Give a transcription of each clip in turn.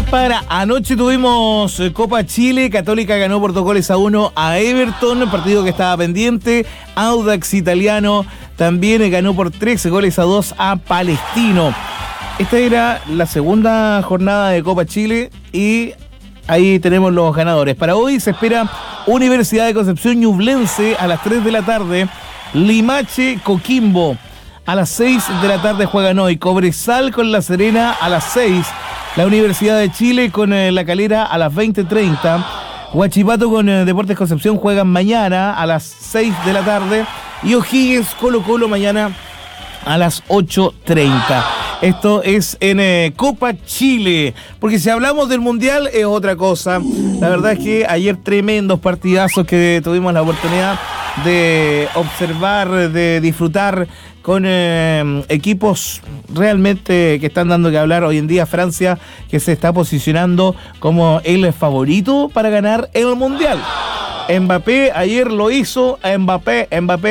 Para anoche tuvimos Copa Chile, Católica ganó por 2-1 a Everton, partido que estaba pendiente. Audax Italiano también ganó por 3-2 a Palestino. Esta era la segunda jornada de Copa Chile y ahí tenemos los ganadores. Para hoy se espera Universidad de Concepción Ñublense a las 3 de la tarde, Limache Coquimbo a las 6 de la tarde juegan hoy, Cobresal con La Serena a las 6, la Universidad de Chile con La Calera a las 20:30, Huachipato con Deportes Concepción juegan mañana a las 6 de la tarde y O'Higgins Colo Colo mañana a las 8:30. Esto es en Copa Chile, porque si hablamos del Mundial es otra cosa. La verdad es que ayer tremendos partidazos que tuvimos la oportunidad de observar, de disfrutar con equipos realmente que están dando que hablar hoy en día. Francia, que se está posicionando como el favorito para ganar el Mundial. Mbappé ayer lo hizo, Mbappé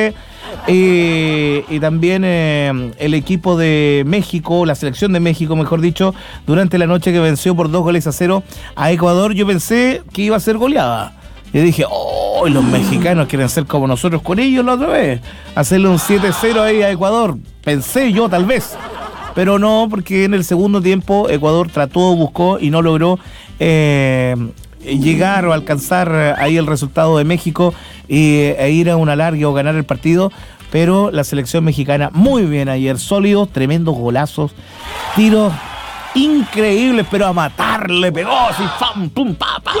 y también el equipo de México, la selección de México, mejor dicho, durante la noche que venció por 2-0 a Ecuador. Yo pensé que iba a ser goleada. Yo dije, los mexicanos quieren ser como nosotros con ellos la otra vez, hacerle un 7-0 ahí a Ecuador. Pensé yo, tal vez, pero no, porque en el segundo tiempo Ecuador trató, buscó y no logró llegar o alcanzar ahí el resultado de México e ir a un alargue o ganar el partido. Pero la selección mexicana muy bien ayer, sólidos, tremendos golazos, tiros increíbles, pero a matar le pegó así, pam, pum, pa, pa.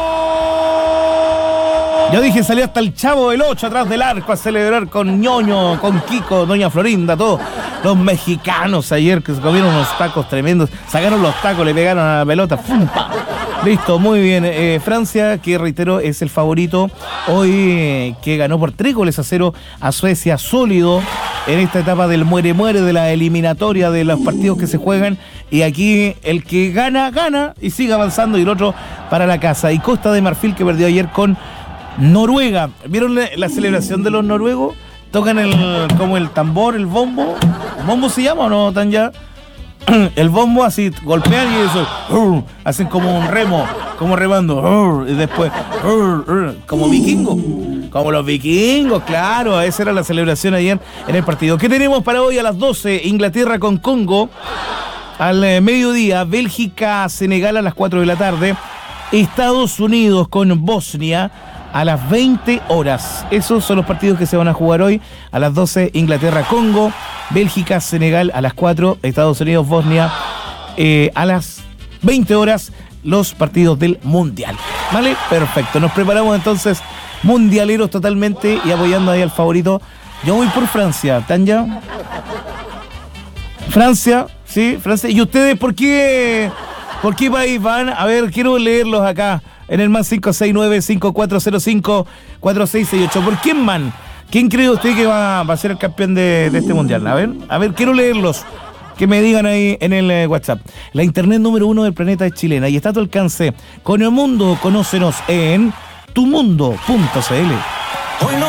Yo dije, salió hasta el Chavo del 8 atrás del arco a celebrar con Ñoño, con Kiko, Doña Florinda, todos los mexicanos ayer que se comieron unos tacos tremendos, sacaron los tacos, le pegaron a la pelota, ¡pum, pa! Listo, muy bien. Francia, que reitero, es el favorito hoy, que ganó por 3-0 a Suecia, sólido en esta etapa del muere-muere, de la eliminatoria de los partidos que se juegan. Y aquí el que gana, gana y sigue avanzando, y el otro para la casa. Y Costa de Marfil, que perdió ayer con Noruega. ¿Vieron la celebración de los noruegos? Tocan como el tambor, el bombo. ¿Bombo se llama o no, Tanya? El bombo así, golpean y eso, hacen como un remo, como remando, y después, como vikingo, como los vikingos, claro. Esa era la celebración ayer en el partido. ¿Qué tenemos para hoy a las 12? Inglaterra con Congo, al mediodía, Bélgica, Senegal a las 4 de la tarde, Estados Unidos con Bosnia a las 20 horas. Esos son los partidos que se van a jugar hoy. A las 12, Inglaterra-Congo, Bélgica-Senegal a las 4, Estados Unidos-Bosnia a las 20 horas, los partidos del Mundial. ¿Vale? Perfecto. Nos preparamos entonces, mundialeros totalmente, y apoyando ahí al favorito. Yo voy por Francia. ¿Tanya? Francia, sí, Francia. ¿Y ustedes por qué país van? A ver, quiero leerlos acá en el más 569-5405-4668. ¿Por quién van? ¿Quién cree usted que va a ser el campeón de este mundial? A ver, quiero leerlos. Que me digan ahí en el WhatsApp. La internet número 1 del planeta es chilena y está a tu alcance. Con el mundo, conócenos en tumundo.cl.